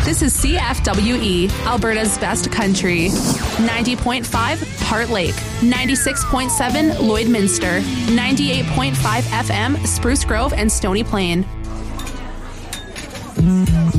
This is CFWE, Alberta's best country. 90.5 Heart Lake, 96.7 Lloydminster, 98.5 FM Spruce Grove and Stony Plain.